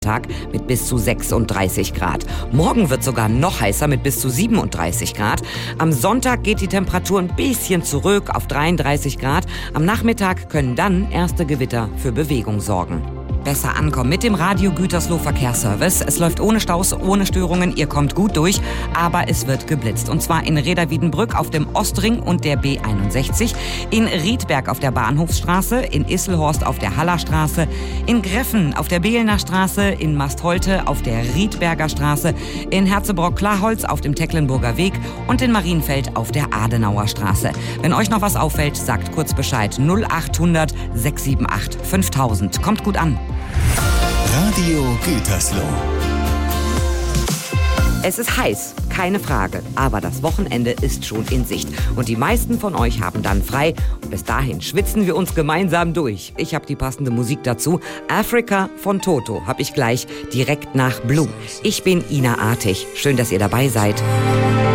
Tag mit bis zu 36 Grad. Morgen wird sogar noch heißer mit bis zu 37 Grad. Am Sonntag geht die Temperatur ein bisschen zurück auf 33 Grad. Am Nachmittag können dann erste Gewitter für Bewegung sorgen. Besser ankommen mit dem Radio Gütersloh Verkehrsservice. Es läuft ohne Staus, ohne Störungen. Ihr kommt gut durch, aber es wird geblitzt. Und zwar in Reda-Wiedenbrück auf dem Ostring und der B61, in Riedberg auf der Bahnhofsstraße, in Isselhorst auf der Hallerstraße, in Greffen auf der Beelner Straße, in Mastholte auf der Riedberger Straße, in Herzebrock-Klarholz auf dem Tecklenburger Weg und in Marienfeld auf der Adenauer Straße. Wenn euch noch was auffällt, sagt kurz Bescheid. 0800 678 5000. Kommt gut an. Radio Gütersloh. Es ist heiß, keine Frage, aber das Wochenende ist schon in Sicht. Und die meisten von euch haben dann frei. Und bis dahin schwitzen wir uns gemeinsam durch. Ich habe die passende Musik dazu. Africa von Toto habe ich gleich direkt nach Blue. Ich bin Ina Artig. Schön, dass ihr dabei seid.